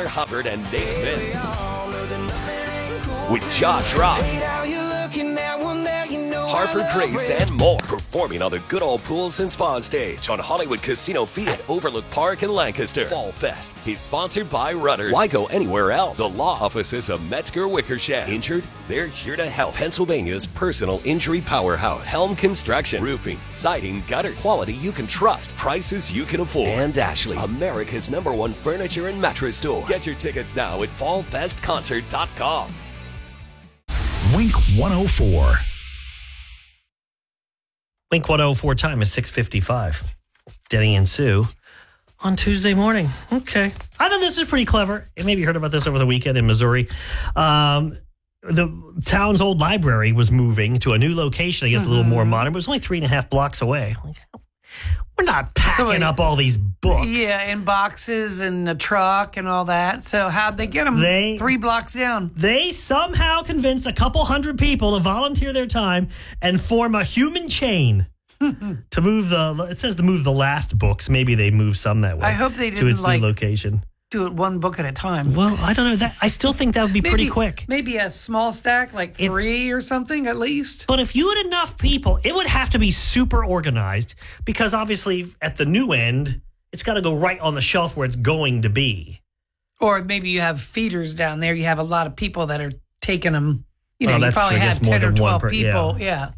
Tyler Hubbard and Nate Smith. With Josh Ross, Harper Grace, and more. Performing on the Good Old Pools and Spa stage on Hollywood Casino Fee at Overlook Park in Lancaster. Fall Fest is sponsored by Rudders. Why go anywhere else? The law offices of Metzger Wickersham. Injured? They're here to help. Pennsylvania's personal injury powerhouse. Helm Construction. Roofing, siding, gutters. Quality you can trust. Prices you can afford. And Ashley, America's #1 furniture and mattress store. Get your tickets now at fallfestconcert.com. Wink 104. Wink 104 time is 6:55. Denny and Sue on Tuesday morning. Okay. I thought this was pretty clever. Maybe you heard about this over the weekend in Missouri. The town's old library was moving to a new location. I guess a little more modern, but it was only 3.5 blocks away. We're not packing up all these books. Yeah, in boxes and a truck and all that. So how'd they get them 3 blocks down? They somehow convinced a couple hundred people to volunteer their time and form a human chain to move it says to move the last books. Maybe they moved some that way. I hope they to didn't its new location. Do it one book at a time. Well, I don't know. That I still think that would be pretty quick. Maybe a small stack, like 3 or something at least. But if you had enough people, it would have to be super organized because obviously at the new end, it's got to go right on the shelf where it's going to be. Or maybe you have feeders down there. You have a lot of people that are taking them. You know, you that's probably true. have 10 or 12 people. Yeah.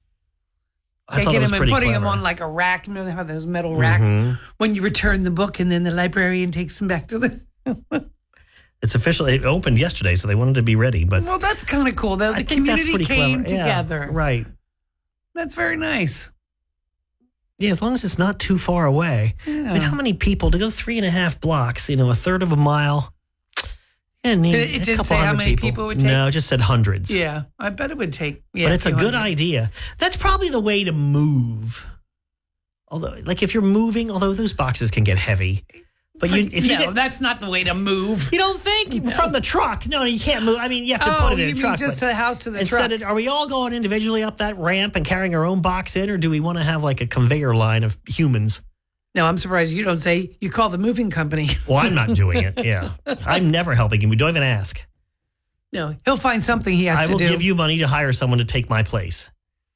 Taking them and putting them on like a rack. You know, they have those metal racks when you return the book and then the librarian takes them back to the... It's officially it opened yesterday, so they wanted to be ready. But well, that's kind of cool. The community came together. Yeah, right. That's very nice. Yeah, as long as it's not too far away. Yeah. I mean, how many people to go 3.5 blocks? You know, a third of a mile. It didn't say how many people it would take? No, it just said hundreds. Yeah, I bet it would take. Yeah, but it's a good idea. That's probably the way to move. Although, like if you're moving, although those boxes can get heavy. But that's not the way to move. You don't think from the truck? No, you can't move. I mean, you have to put it in a truck. You mean just to the house to the truck? Are we all going individually up that ramp and carrying our own box in, or do we want to have like a conveyor line of humans? No, I'm surprised you don't say you call the moving company. Well, I'm not doing it. Yeah, I'm never helping him. We don't even ask. No, he'll find something he has to do. I will give you money to hire someone to take my place.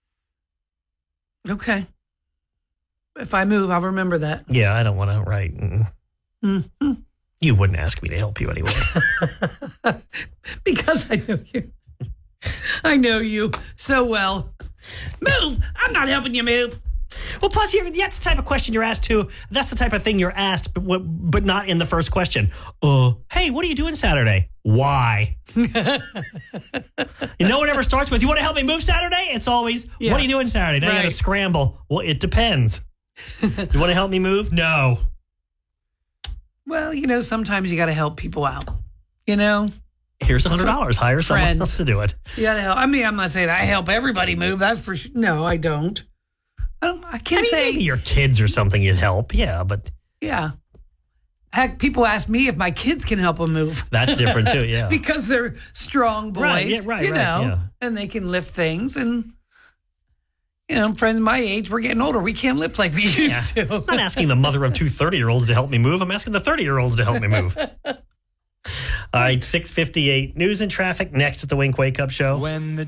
Okay. If I move, I'll remember that. Yeah, I don't want to. Right. Mm-hmm. You wouldn't ask me to help you anyway. Because I know you. I know you so well. Move! I'm not helping you move. Well, plus, that's the type of question you're asked too. That's the type of thing you're asked, but not in the first question. Hey, what are you doing Saturday? Why? No one ever starts with, you want to help me move Saturday? It's always, what are you doing Saturday? Now you got to scramble. Well, it depends. You want to help me move? No. Well, sometimes you got to help people out, Here's $100. Hire someone else to do it. You got to help. I mean, I'm not saying I help everybody move. That's for sure. No, I don't. I can't say. Maybe your kids or something you'd help. Yeah, but. Yeah. Heck, people ask me if my kids can help them move. That's different too, yeah. Because they're strong boys, and they can lift things. And, friends my age, we're getting older. We can't lift like we used to. I'm not asking the mother of 2 30-year-olds to help me move. I'm asking the 30-year-olds to help me move. All right, 6:58. News and traffic next at the Wink Wake Up Show. When the